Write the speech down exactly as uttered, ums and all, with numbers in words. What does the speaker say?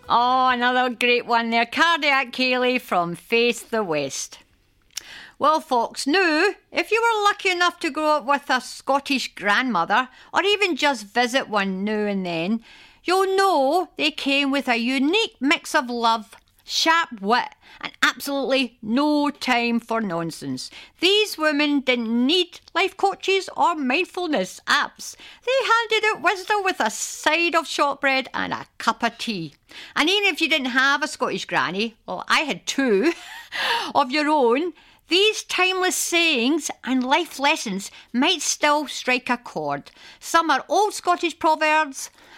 Oh, another great one there. Cardiac Cayley from Face the West. Well, folks, now, if you were lucky enough to grow up with a Scottish grandmother, or even just visit one now and then, you'll know they came with a unique mix of love, sharp wit, and absolutely no time for nonsense. These women didn't need life coaches or mindfulness apps. They handed out wisdom with a side of shortbread and a cup of tea. And even if you didn't have a Scottish granny, well, I had two of your own, these timeless sayings and life lessons might still strike a chord. Some are old Scottish proverbs,